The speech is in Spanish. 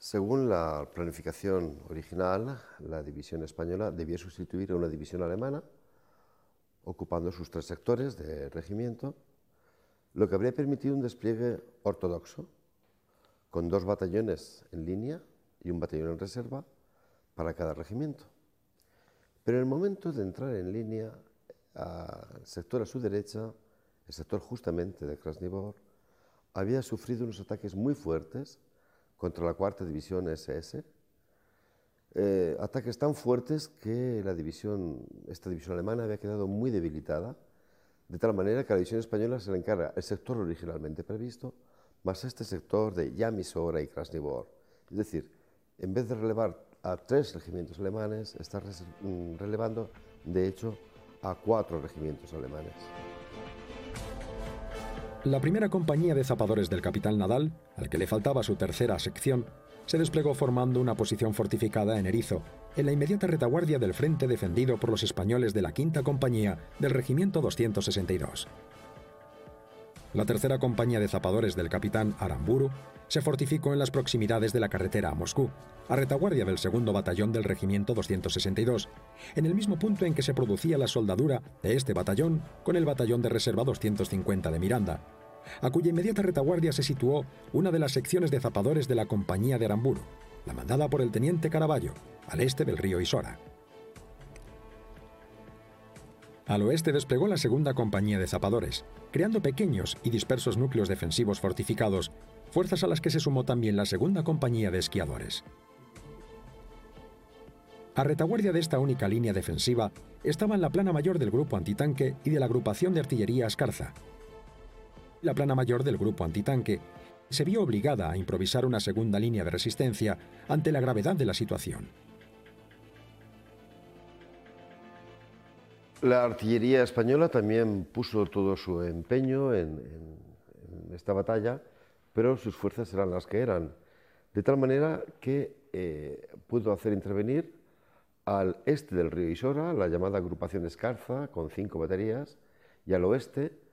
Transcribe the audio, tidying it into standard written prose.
Según la planificación original, la división española debía sustituir a una división alemana, ocupando sus 3 sectores de regimiento, lo que habría permitido un despliegue ortodoxo, con 2 batallones en línea y un batallón en reserva para cada regimiento. Pero en el momento de entrar en línea, el sector a su derecha, el sector justamente de Krasnivor, había sufrido unos ataques muy fuertes contra la 4ª División SS, ataques tan fuertes que esta división alemana había quedado muy debilitada, de tal manera que a la división española se le encarga el sector originalmente previsto, más este sector de Yamisora y Krasnivor. Es decir, en vez de relevar a 3 regimientos alemanes, está relevando, de hecho, a 4 regimientos alemanes. La primera compañía de zapadores del capitán Nadal, al que le faltaba su 3ª sección, se desplegó formando una posición fortificada en Erizo, en la inmediata retaguardia del frente defendido por los españoles de la 5ª compañía del regimiento 262. La 3ª compañía de zapadores del capitán Aramburu se fortificó en las proximidades de la carretera a Moscú, a retaguardia del 2º batallón del regimiento 262, en el mismo punto en que se producía la soldadura de este batallón con el batallón de reserva 250 de Miranda, a cuya inmediata retaguardia se situó una de las secciones de zapadores de la compañía de Aramburu, la mandada por el teniente Caraballo, al este del río Isora. Al oeste desplegó la 2ª compañía de zapadores, creando pequeños y dispersos núcleos defensivos fortificados, fuerzas a las que se sumó también la 2ª compañía de esquiadores. A retaguardia de esta única línea defensiva estaban la plana mayor del grupo antitanque y de la agrupación de artillería Escarza. La plana mayor del grupo antitanque se vio obligada a improvisar una 2ª línea de resistencia ante la gravedad de la situación. La artillería española también puso todo su empeño en esta batalla, pero sus fuerzas eran las que eran, de tal manera que pudo hacer intervenir al este del río Isora la llamada agrupación Escarza, con 5 baterías, y al oeste